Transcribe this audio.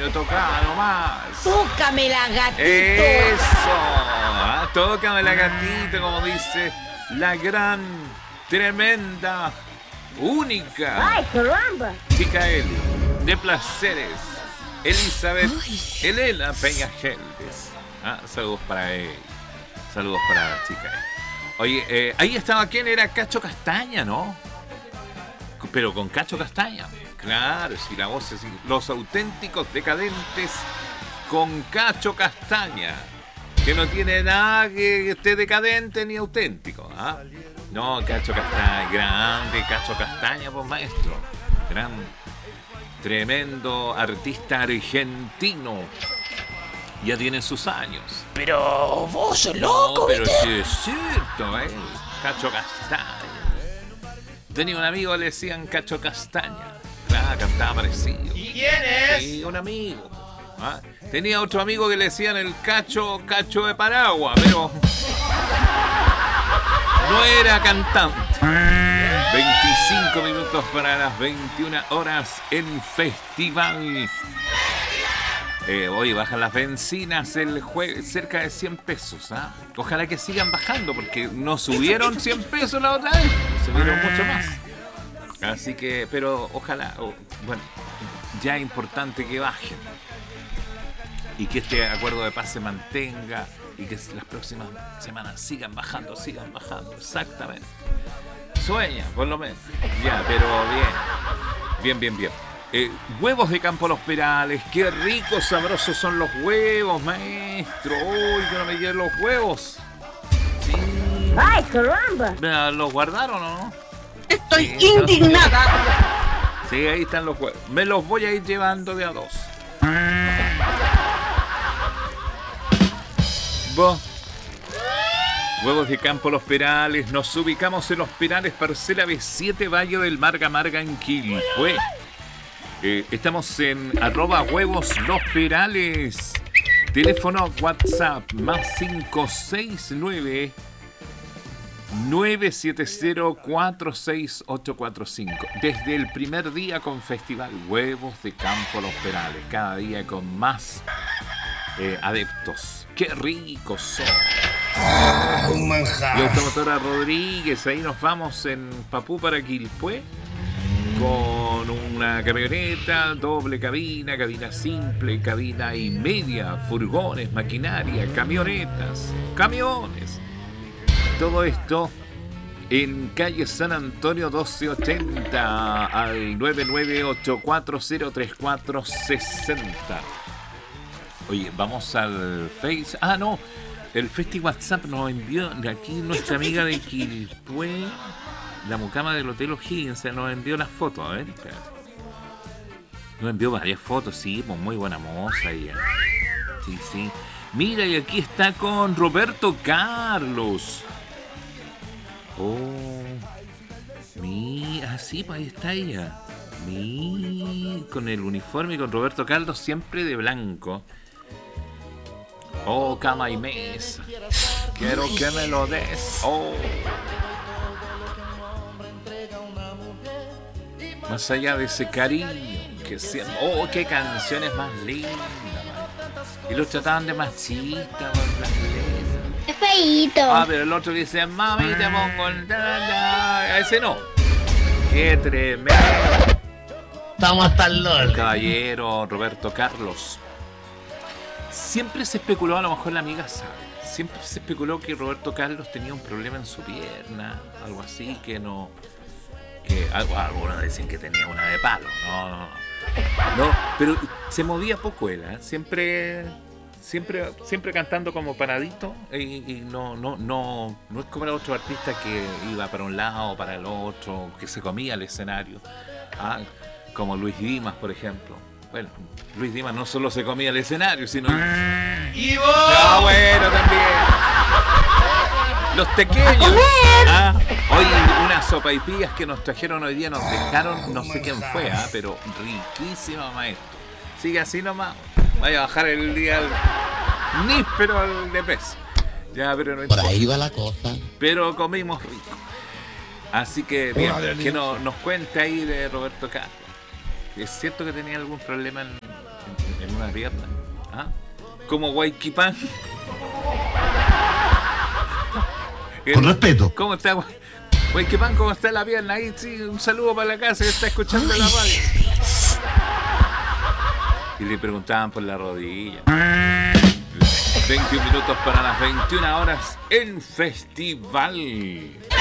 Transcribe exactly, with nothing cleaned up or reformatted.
pero toca nomás. Tócame la gatito. Eso, ¿ah? Tócame la gatito, como dice la gran, tremenda, única. ¡Ay, caramba! Chica Eli, de placeres, Elizabeth Elena Peña Geldes. Ah, saludos para él. Saludos para la chica Eli. Oye, eh, ahí estaba, ¿quién era? Cacho Castaña, ¿no? Pero con Cacho Castaña. Claro, si la voz es... Los auténticos decadentes con Cacho Castaña. Que no tiene nada que esté decadente ni auténtico, ¿ah? No, Cacho Castaña, grande Cacho Castaña, pues maestro. Gran, tremendo artista argentino. Ya tiene sus años. Pero vos sos loco, no, pero ¿viste? sí es cierto, ¿eh? Cacho Castaña. Tenía un amigo, le decían Cacho Castaña. Claro, cantaba parecido. ¿Y quién es? Sí, un amigo. ¿Ah? Tenía otro amigo que le decían el Cacho, Cacho de Paraguas, pero no era cantante. veinticinco minutos para las veintiuna horas en Festival. Eh, hoy bajan las bencinas el jueves cerca de cien pesos. ¿Ah? Ojalá que sigan bajando porque no subieron cien pesos la otra vez. Subieron mucho más. Así que, pero ojalá, oh, bueno, ya es importante que bajen. Y que este acuerdo de paz se mantenga y que las próximas semanas sigan bajando, sigan bajando. Exactamente. Sueña, por lo menos. Ya, pero bien. Bien, bien, bien. Eh, huevos de Campo Los Perales, qué ricos, sabrosos son los huevos, maestro. Uy, que no me queden los huevos. Sí. ¡Ay, caramba! ¿Los guardaron o no? Estoy Sí, indignada. Sí, ahí están los huevos. Me los voy a ir llevando de a dos. Vos. Huevos de Campo Los Perales. Nos ubicamos en Los Perales, parcela B siete, Valle del Marga Marga, en Quilpué. Eh, estamos en arroba huevos Los Perales. Teléfono WhatsApp más cinco seis nueve nueve siete cero cuatro seis ocho cuatro cinco. Desde el primer día con Festival Huevos de Campo Los Perales. Cada día con más eh, adeptos. ¡Qué ricos son! Ah, un manjar. Y Automotora Rodríguez, ahí nos vamos en Papú para Quilpué. Con una camioneta, doble cabina, cabina simple, cabina y media, furgones, maquinaria, camionetas, camiones. Todo esto en calle San Antonio doce ochenta al nueve nueve ocho cuatro cero tres cuatro seis cero. Oye, vamos al Face. Ah, no, el Festi WhatsApp nos envió de aquí nuestra amiga de Quilpué. La mucama del Hotel O'Higgins nos envió las fotos, a ver, espérate. Nos envió varias fotos, sí, pues muy buena moza ella. Sí, sí. Mira, y aquí está con Roberto Carlos. Oh. Mira, sí, pues ahí está ella. Mira, con el uniforme con Roberto Carlos siempre de blanco. Oh, cama y mesa. Quiero que me lo des. Oh. Más allá de ese cariño que siempre... ¡Oh, qué canciones más lindas! Man. Y los trataban de machista, las letras. ¡Qué feíto! Ah, pero el otro dice, mami, te pongo el... A ese no. ¡Qué tremendo! Estamos hasta el El LOL. caballero Roberto Carlos. Siempre se especuló, a lo mejor la amiga sabe, siempre se especuló que Roberto Carlos tenía un problema en su pierna, algo así, que no... Que algunos dicen que tenía una de palo, no, no, no, no, pero se movía poco él, ¿eh? siempre, siempre, siempre cantando como paradito y, y no, no, no, no es como el otro artista que iba para un lado, para el otro, que se comía el escenario, ¿ah? Como Luis Dimas, por ejemplo. Bueno, Luis Dimas no solo se comía el escenario, sino... ¡Y vos! ¡Ah, bueno, también! Los pequeños. Ah, hoy unas sopaipillas que nos trajeron hoy día nos dejaron, no sé quién fue, ¿ah? Pero riquísima, maestro. Sigue así nomás. Vaya a bajar el día al níspero al de peso. Ya, pero no Por importa. ahí va la cosa. Pero comimos rico. Así que, bien, que no, nos cuente ahí de Roberto Carlos. ¿Es cierto que tenía algún problema en, en, en una pierna. ¿Ah? Como Guayquipán. Con respeto. ¿Cómo está, Guay- Guayquipán? ¿Cómo está la pierna? Ahí sí, un saludo para la casa que está escuchando la radio. Y le preguntaban por la rodilla. veintiún minutos para las veintiuna horas en Festival.